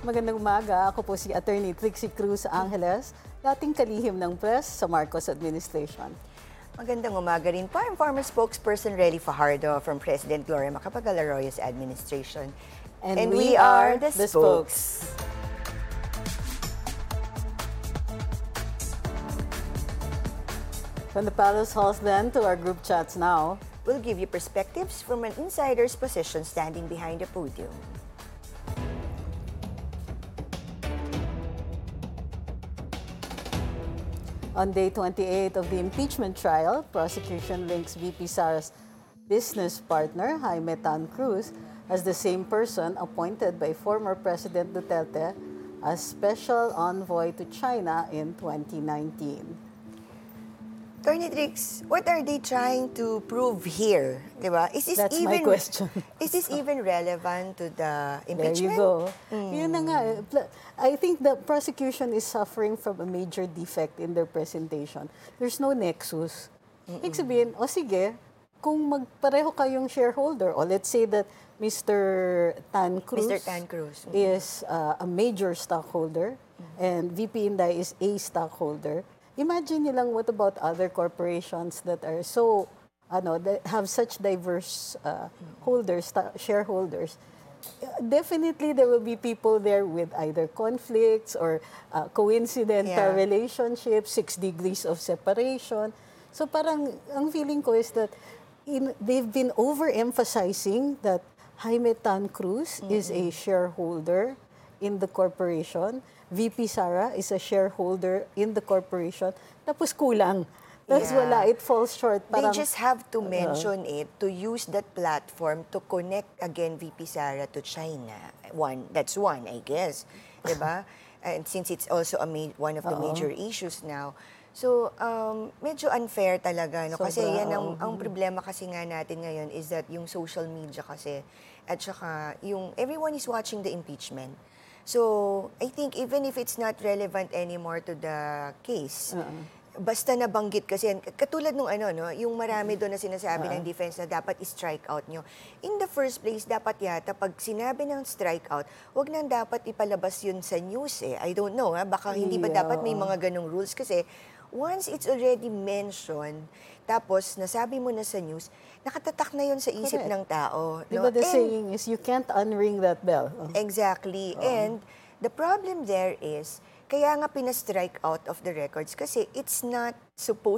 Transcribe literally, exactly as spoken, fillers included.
Magandang umaga. Ako po si Attorney Trixie Cruz Angeles, dating kalihim ng press sa Marcos administration. Magandang umaga rin po. I'm former spokesperson Relly Fajardo from President Gloria Macapagal Arroyo's administration. And, And we, we are the, the spokes. From the Palace Halls then to our group chats now. We'll give you perspectives from an insider's position standing behind the podium. On day twenty-eight of the impeachment trial, prosecution links V P Sara's business partner, Jaime Tan Cruz, as the same person appointed by former President Duterte as special envoy to China in twenty nineteen. Attorney Trix, what are they trying to prove here? Diba? Is this That's even, my question. Is this even relevant to the impeachment? There you go. Mm. Yun na nga. I think the prosecution is suffering from a major defect in their presentation. There's no nexus. Ibig sabihin, o sige, kung magpareho kayong shareholder, or let's say that Mister Tan Cruz, Mister Tan Cruz. Mm. is uh, a major stockholder mm. and V P Inday is a stockholder, imagine nilang what about other corporations that are so, ano, that have such diverse uh, holders, shareholders. Definitely there will be people there with either conflicts or uh, coincidental Yeah. relationships, six degrees of separation. So parang, ang feeling ko is that in, they've been overemphasizing that Jaime Tan Cruz mm-hmm. is a shareholder in the corporation. V P Sara is a shareholder in the corporation. Tapos kulang. Tapos Yeah. wala, it falls short. They Parang, just have to mention it to use that platform to connect again V P Sara to China. One, that's one, I guess. Diba? And since it's also a ma- one of the Oo. major issues now. So, um, medyo unfair talaga. No? Kasi Sobra, yan ang, oo. ang problema kasi nga natin ngayon is that yung social media kasi at saka yung everyone is watching the impeachment. So, I think even if it's not relevant anymore to the case, Uh-uh. basta nabanggit kasi, yan, katulad nung ano, no, yung marami doon na sinasabi Uh-uh. ng defense na dapat i-strike out nyo. In the first place, dapat yata, pag sinabi ng strike out, wag nang dapat ipalabas yun sa news eh. I don't know, ha? Baka hindi ba Yeah, dapat may oo. mga ganong rules kasi once it's already mentioned, tapos nasabi mo na sa news, nakatatak na yun sa isip Correct. ng tao. Diba No? the And- saying is, you can't unring that bell. Oh. Exactly. And the problem there is, kaya nga pina-strike out of the records kasi it's not supposed